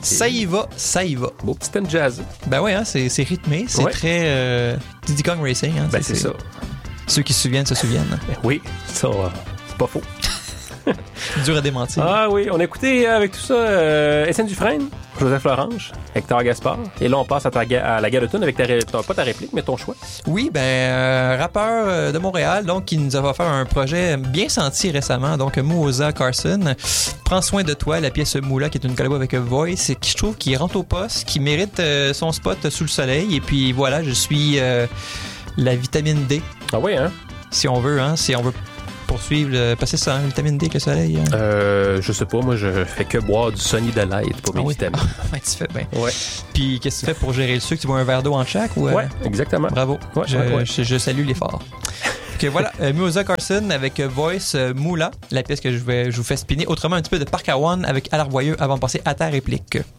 Ça y va. Beau petit thème jazz. Ben oui, hein, c'est rythmé, c'est très Diddy Kong Racing. Hein, ben c'est ça. Ceux qui se souviennent se souviennent. Oui, ça, c'est pas faux. Dur à démentir. Ah oui, on a écouté avec tout ça Étienne Dufresne, Joseph Lorange, Hector Gaspard. Et là, on passe à la guerre de tune avec pas ta réplique, mais ton choix. Oui, rappeur de Montréal, donc qui nous a offert un projet bien senti récemment. Donc, Muoza Carson, Prends soin de toi, la pièce Moula, qui est une collabo avec Voice, qui je trouve qui rentre au poste, qui mérite son spot sous le soleil. Et puis voilà, je suis la vitamine D. Ah oui, hein? Si on veut poursuivre, passer ça, vitamine D avec le soleil. Je sais pas, moi je fais que boire du Sunny Delight pour mes vitamines. Tu fais bien. Ouais. Puis qu'est-ce que tu fais pour gérer le sucre? Tu bois un verre d'eau en chaque? Ou, ouais, exactement. Bravo. Ouais, je salue l'effort. Ok, voilà, Muoza Carson avec Voice Moula, la pièce que je vous fais spinner. Autrement, un petit peu de Park Awan avec Alarvoyeux avant de passer à ta réplique.